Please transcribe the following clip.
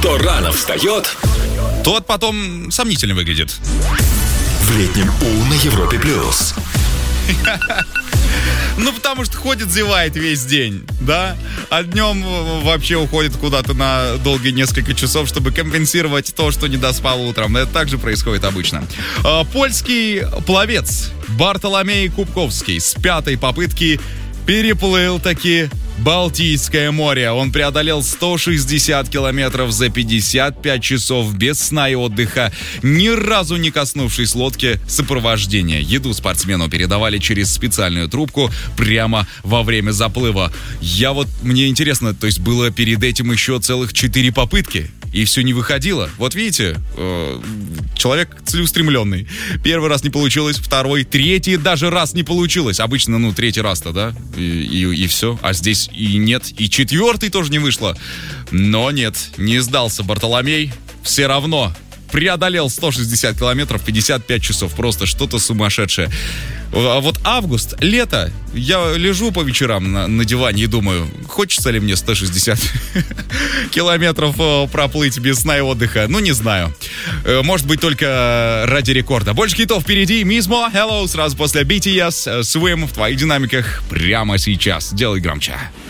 Кто рано встает, тот потом сомнительно выглядит. В летнем У на Европе плюс. Ну, потому что ходит, зевает весь день, да? А днем вообще уходит куда-то на долгие несколько часов, чтобы компенсировать то, что не доспал утром. Это также происходит обычно. Польский пловец Бартоломей Кубковский с 5-й попытки переплыл таки Балтийское море. Он преодолел 160 километров за 55 часов без сна и отдыха, ни разу не коснувшись лодки сопровождения. Еду спортсмену передавали через специальную трубку прямо во время заплыва. Мне интересно, то есть было перед этим еще целых 4 попытки, и все не выходило. Вот видите, человек целеустремленный. Первый раз не получилось, второй, третий даже раз не получилось. Обычно, третий раз-то, да, и все. А здесь и нет, и 4-й тоже не вышло. Но нет, не сдался Бартоломей. Все равно преодолел 160 километров, 55 часов. Просто что-то сумасшедшее. А вот август, лето, я лежу по вечерам на диване и думаю, хочется ли мне 160 километров проплыть без сна и отдыха? Не знаю. Может быть, только ради рекорда. Больше хитов впереди. Мизмо, Hello, сразу после BTS, Swim в твоих динамиках прямо сейчас. Делай громче.